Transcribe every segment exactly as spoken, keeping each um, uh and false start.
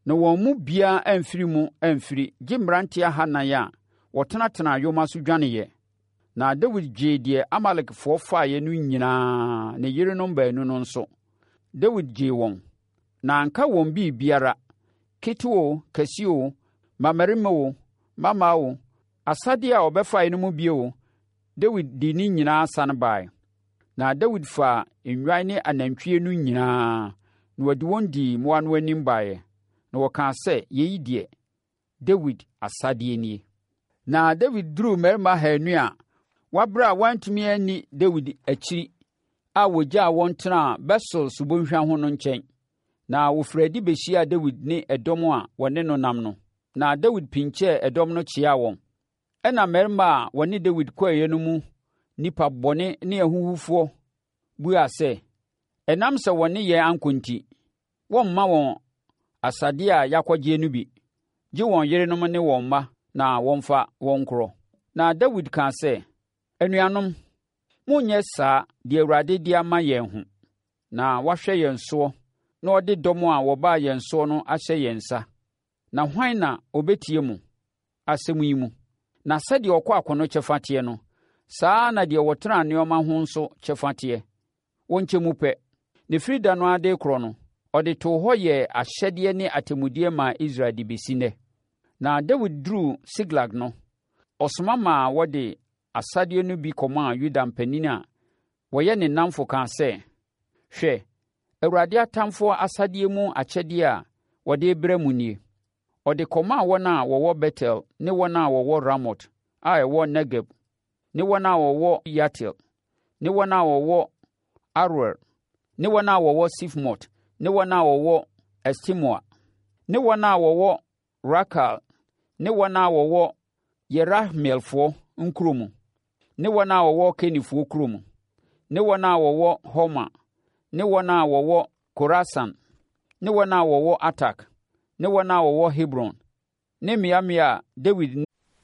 na wɔn mu bia amfiri mu amfiri gye mmeranteɛ hanan a wɔtenatena yoma so dwaneyɛ. Na Dawid gyee deɛ Amalekfoɔ faeɛ no nyinaa ne yerenom baanu no nso. Dawid gyee wɔn, na anka wɔn biribiara, kete o, kɛse o, mmarima o, mama o, asadeɛ a ɔbɛfaeɛ no mu bio, Dawid de ne nyinaa sane baeɛ. Na Dawid faa nnwan ne anantwie no nyinaa, na wɔde wɔn dii mmoa no anim baeɛ. Na wɔkaa sɛ, yei deɛ, Dawid asadeɛ nie. Na Dawid duruu mmarima haanu a wabrɛ a wantumi anni Dawid akyiri a wɔgyaa wɔn tenaa Besor subɔnhwa ho no nkyɛn. Na wɔfiri adi bɛhyiaa Dawid ne ɛdɔm a wɔne no nam no. Na Dawid pinkyɛɛ ɛdɔm no kyeaa wɔn. Ɛna mmarima a wɔne Dawid kɔeɛ no mu nnipa bɔne ne ahuhufoɔ buaa sɛ, ɛnam sɛ wɔne yɛn ankɔ nti, wɔmma wɔn asadeɛ a yɛakɔgye no bi, gye wɔn yerenom ne wɔn mma na wɔmfa wɔn korɔ. Na Dawid kaa sɛ, anuanom, monnyɛ saa deɛ Awurade de ama yɛn ho, na wahwɛ yɛn soɔ, na ɔde dɔm a wɔbaa yɛn soɔ no ahyɛ yɛn nsa. Na hwan na ɔbɛtie mo asɛm yi mu? Na sɛdeɛ ɔkɔ akɔno kyɛfa teɛ no, saa na deɛ wɔtena nneɛma ho nso kyɛfa teɛ. Wɔnkyɛ mu pɛ, ne firi da no ade korɔ no, ɔde too hɔ yɛɛ ahyɛdeɛ ne atemmudeɛ maa Israel de bɛsi nnɛ. Na Dawid duruu Siklag no, ɔsoma maa wɔde asadeɛ no bi kɔmaa Yuda mpanin a wɔyɛ ne nnamfo kaa sɛ, hwɛ, Awurade atamfoɔ asadeɛ mu akyɛdeɛ a wɔde brɛ mu nie. Ɔde kɔmaa wɔn a wɔwɔ Betel ne wɔn a wɔwɔ Ramot a ɛwɔ Negeb ne wɔn a wɔwɔ Yatir ne wɔn a wɔwɔ Aroer ne wɔn a wɔwɔ Sifmot ne wɔn a wɔwɔ Estimoa ne wɔn a wɔwɔ Rakal ne wɔn a wɔwɔ Yerahmeelfoɔ nkurom ne wɔn a wɔwɔ Kenifoɔ kurom ne wɔn a wɔwɔ Homa ne wɔn a wɔwɔ Korasan ne wɔn a wɔwɔ Atak ne wɔn a wɔwɔ Hebron ne mmeammea a Dawid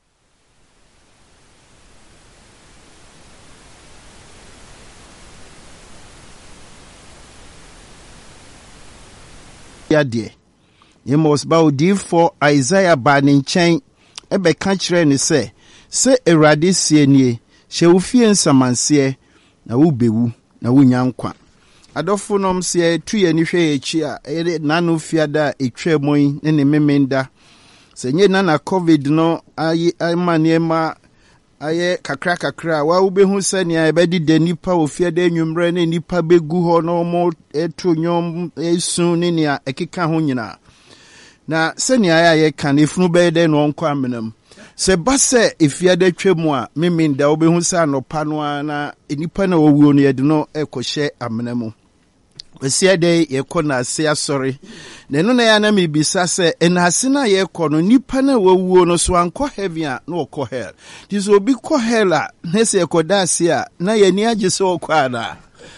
yade Yemos ba odiifo Isaiah ba ne nkyɛn ɛbɛka kyerɛ ne sɛ sɛ Awurade sie nie hyɛ wo fie nsamanseɛ na wobewu na wonya nkwa. Adɔfo nom sɛ tu yɛ ni hwɛ ekyi a ɛyɛ nano fiada a etwa moyi ne ne memenda sɛ nye na na covid no ayi ama nneɛma ayɛ kakra kakra wa wobehu sɛ nea ɛbɛdi de nipa wɔ fiada nwumrɛ ne nipa begu hɔ no mo etu nyom esu ne nea ɛkeka ho nyina na sɛ nea ayɛ ka ne funu bɛyɛ de no nkɔ amenam sɛ ba sɛ efiada twam a memenda wobehu sɛ anopa no na nipa na wɔwuo no yɛde no ɛkɔhyɛ amenam. Wesia de yɛkɔ na ase asɔre na ɛno na yɛ na mebisa sɛ ɛnaase na yɛkɔ no nipa na wawuo no so ankɔ heaven a na wɔkɔ hell. Nti sɛ obi kɔ hell a na sɛ yɛkɔda ase a na yɛni agye sɛ wɔkɔ ana.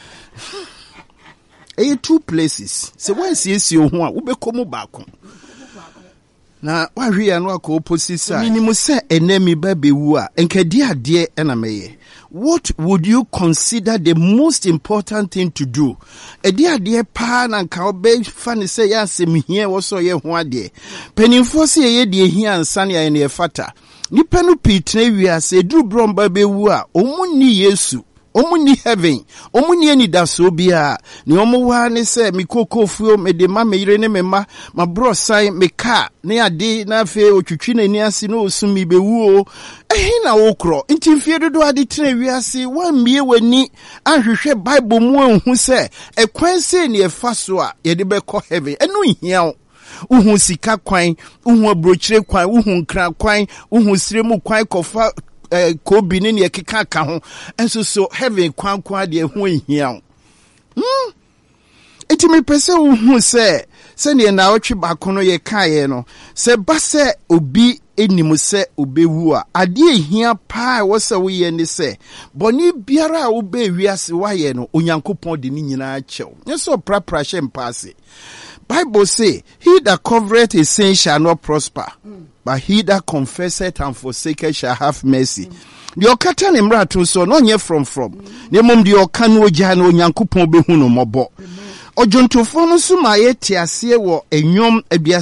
Ɛyɛ two places. Sɛ wɔasiesie wo ho a wobɛkɔ mu baako. Na wahwe ya no akɔ opposite. Minimu sɛ ɛnɛ mi ba bewu a nkadi adeɛ ɛna mɛyɛ. What would you consider the most important thing to do? Edi adeɛ paa na nka obe fa ne sɛ yɛ asɛm hia wɔ so yɛ ho adeɛ. Penimfoɔ sɛ yɛ de hia nsa ne yɛ ne fata. Nipa no pitne wiase duru bromba bewu a ɔmu ni Yesu. Omu ni heaven, omu ni eni daso bia, ni omu wa ne se mi koko fuo me de ma me yire ne me ma, ma bro sai me ka, ne ade na fe otwitwi na ni ase no osumi bewu o. Ehi na wokro, nti mfie dodo ade tene wiase, wa mie wani ahwehwe Bible mu anhu se, ekwan se ne efa so a ye de bɛkɔ heaven. Enu hia o. Uhu sika kwan, uhu abrochire kwan, uhu nkra kwan, uhu siremu kwan kofa Eh, kobi ne ne keka ka ho enso so heaven kwan kwan de ho ehia hm enti me pese wo hu se se ne na otwe ba kono ye kae no se ba se obi enimu se obewu a ade ehia pa wo se wo ye ne se boni biara a wo be wiase wa ye no onyankopon de ni nyina achew nso prapra hye mpase. Bible say, he that covereth his sin shall not prosper, mm. but he that confesseth and forsaketh shall have mercy. The okata ne mrato so no nye from from. Ne mom the okano ogya na onyankopon behu no mobo. Ojontofo no so ma ye tiase wo enwom